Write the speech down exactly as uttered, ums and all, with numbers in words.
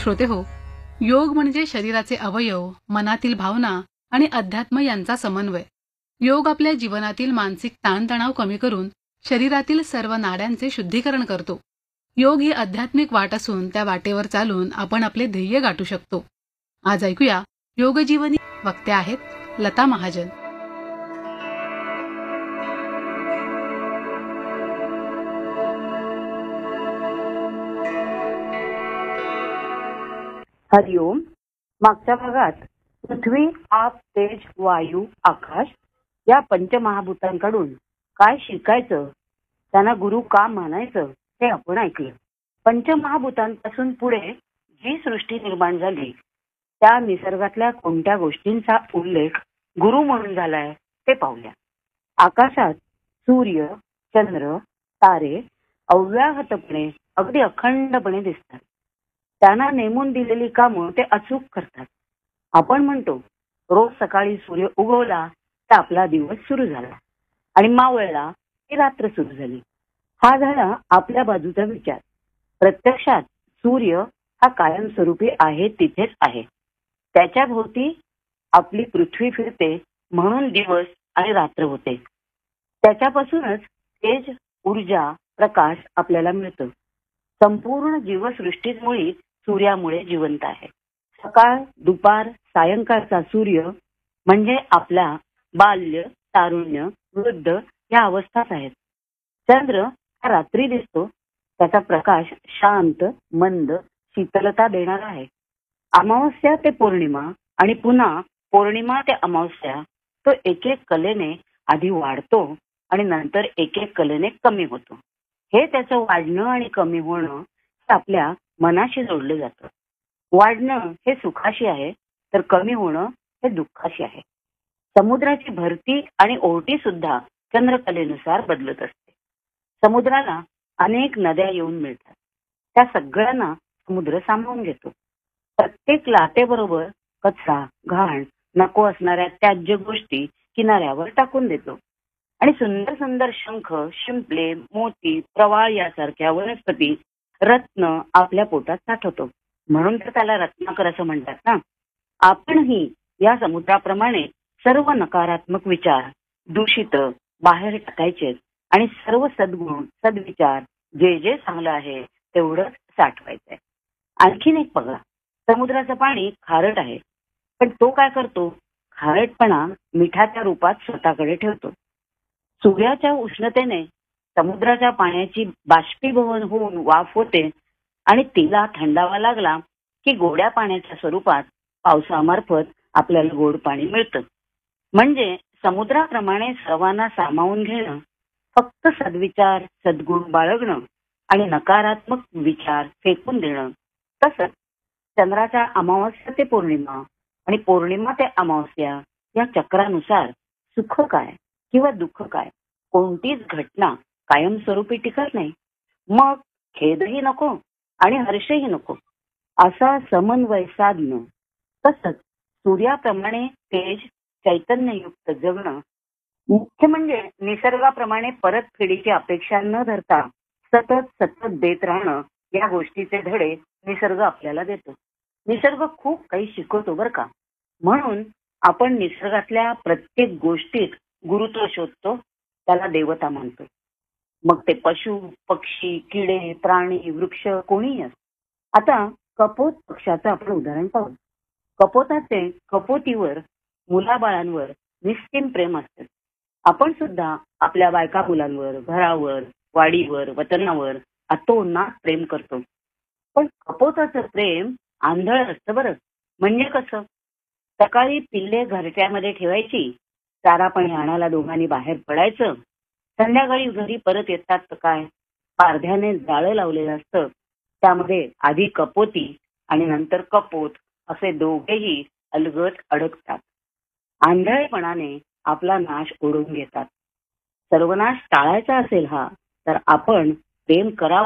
श्रोते हो, योग म्हणजे शरीराचे अवयव, मनातील भावना आणि अध्यात्म यांचा समन्वय. योग आपल्या जीवनातील मानसिक ताणतणाव कमी करून शरीरातील सर्व नाड्यांचे शुद्धीकरण करतो. योग ही आध्यात्मिक वाट असून त्या वाटेवर चालून आपण आपले ध्येय गाठू शकतो. आज ऐकूया योगजीवनी. वक्त्या आहेत लता महाजन. हरिओम. मागच्या भागात पृथ्वी, आप, तेज, वायू, आकाश या पंचमहाभूतांकडून काय शिकायचं, त्यांना गुरु का मानायचं ते आपण ऐकलं. पंचमहाभूतांपासून पुढे जी सृष्टी निर्माण झाली त्या निसर्गातल्या कोणत्या गोष्टींचा उल्लेख गुरु म्हणून झालाय ते पाहूया. आकाशात सूर्य, चंद्र, तारे अव्याहतपणे अगदी अखंडपणे दिसतात. त्यांना नेमून दिलेली कामं ते अचूक करतात. आपण म्हणतो रोज सकाळी सूर्य उगवला तर आपला दिवस सुरू झाला आणि मावळला की रात्र सुरू झाली. हा झाला आपल्या बाजूचा विचार. प्रत्यक्षात सूर्य हा कायमस्वरूपी आहे, तिथेच आहे. त्याच्या भोवती आपली पृथ्वी फिरते म्हणून दिवस आणि रात्र होते. त्याच्यापासूनच तेज, ऊर्जा, प्रकाश आपल्याला मिळतं. संपूर्ण जीवसृष्टीच मुळी सूर्यामुळे जिवंत आहे. सकाळ, दुपार, सायंकाळचा सूर्य म्हणजे आपला बाल्य, तारुण्य, वृद्ध या अवस्थाच आहेत. चंद्र हा रात्री दिसतो. त्याचा प्रकाश शांत, मंद, शीतलता देणारा आहे. अमावस्या ते पौर्णिमा आणि पुन्हा पौर्णिमा ते अमावस्या तो एक एक कलेने आधी वाढतो आणि नंतर एक एक कलेने कमी होतो. हे त्याचं वाढणं आणि कमी होणं हे आपल्या मनाशी जोडलं जातं. वाढणं हे सुखाशी आहे तर कमी होणं हे दुःखाशी आहे. समुद्राची भरती आणि ओहोटी सुद्धा चंद्रकलेनुसार बदलत असते. समुद्राला अनेक नद्या येऊन मिळतात. त्या सगळ्यांना समुद्र सामावून घेतो. प्रत्येक लाटेबरोबर कचरा, घाण, नको असणाऱ्या त्याज्य गोष्टी किनाऱ्यावर टाकून देतो आणि सुंदर सुंदर शंख, शिंपले, मोती, प्रवाळ यासारख्या वनस्पती, रत्न आपल्या पोटात साठवतो. म्हणून तर त्याला रत्नाकर असं म्हणतात ना. आपणही या समुद्राप्रमाणे सर्व नकारात्मक विचार दूषित बाहेर टाकायचे आणि सर्व सद्गुण, सद्विचार, जे जे चांगलं आहे तेवढंच साठवायचंय. आणखीन एक बघा, समुद्राचं पाणी खारट आहे, पण तो काय करतो, खारटपणा मिठाच्या रूपात स्वतःकडे ठेवतो. सूर्याच्या उष्णतेने समुद्राच्या पाण्याची बाष्पीभवन होऊन वाफ होते आणि तिला थंडावा लागला की गोड्या पाण्याच्या स्वरूपात पावसामार्फत आपल्याला गोड पाणी मिळतं. म्हणजे समुद्राप्रमाणे सर्वांना सामावून घेणं, फक्त सद्विचार, सद्गुण बाळगणं आणि नकारात्मक विचार फेकून देणं. तसंच चंद्राच्या अमावस्या ते पौर्णिमा आणि पौर्णिमा ते अमावस्या या चक्रानुसार सुख काय किंवा दुःख काय, कोणतीच घटना कायमस्वरूपी टिकत नाही. मग खेदही नको आणि हर्षही नको, असा समन्वय साधणं. तसंच सूर्याप्रमाणे तेज, चैतन्ययुक्त जगणं. मुख्य म्हणजे निसर्गाप्रमाणे परतफेडीची अपेक्षा न धरता सतत सतत देत राहणं. या गोष्टीचे धडे निसर्ग आपल्याला देतो. निसर्ग खूप काही शिकवतो बरं का. म्हणून आपण निसर्गातल्या प्रत्येक गोष्टीत गुरुत्व शोधतो, त्याला देवता मानतो. मग ते पशु, पक्षी, किडे, प्राणी, वृक्ष कोणीही असो. आता कपोत पक्षाचं आपण उदाहरण पाहू. कपोताचे कपोतीवर, मुलाबाळांवर निस्सीम प्रेम असतं. आपण सुद्धा आपल्या बायका मुलांवर, घरावर, वाडीवर, वतनावर अतोनात प्रेम करतो. पण कपोताचं प्रेम आंधळ असतं बरं. म्हणजे कसं, सकाळी पिल्ले घरट्यामध्ये ठेवायची, चारा पाणी आणायला दोघांनी बाहेर पडायचं, संध्याकाळी घरी परत येतात तर काय, पारध्याने जाळं लावलेलं असतं, त्यामध्ये आधी कपोती आणि नंतर कपोत असे दोघेही अलगद अडकतात. आंधळेपणाने आपला नाश ओढून घेतात. सर्वनाश टाळायचा असेल हा, तर आपण प्रेम करावं